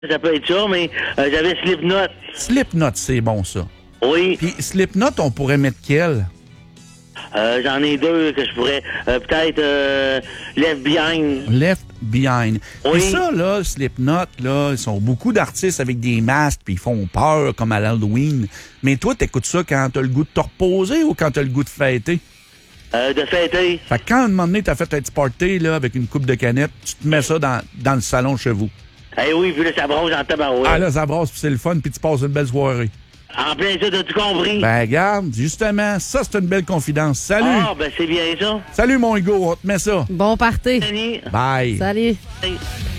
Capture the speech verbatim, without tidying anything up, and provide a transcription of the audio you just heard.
Ça peut être ça, mais euh, j'avais Slipknot. Slipknot, c'est bon, ça. Oui. Puis Slipknot, on pourrait mettre quel? Euh, j'en ai deux que je pourrais. Euh, peut-être euh, Left Behind. Left Behind. Oui. Puis ça, là, Slipknot, là, ils sont beaucoup d'artistes avec des masques, puis ils font peur, comme à l'Halloween. Mais toi, t'écoutes ça quand t'as le goût de te reposer ou quand t'as le goût de fêter? Euh, de fêter. Fait que quand, à un moment donné, t'as fait un petit party, là, avec une coupe de canettes, tu te mets ça dans, dans le salon chez vous. Eh oui, puis là, ça bronze en tabarouette. Ah là, ça brasse, puis c'est le fun, puis tu passes une belle soirée. En plein ça, t'as-tu compris? Ben, regarde, justement, ça, c'est une belle confidence. Salut! Ah, ben c'est bien ça. Salut, mon Hugo, on te met ça. Bon party. Denis. Bye! Salut. Hey.